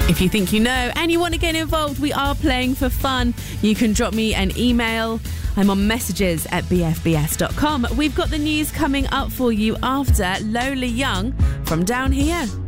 If you think you know and you want to get involved, we are playing for fun. You can drop me an email. I'm on messages@bfbs.com. We've got the news coming up for you after Lola Young from Down Here.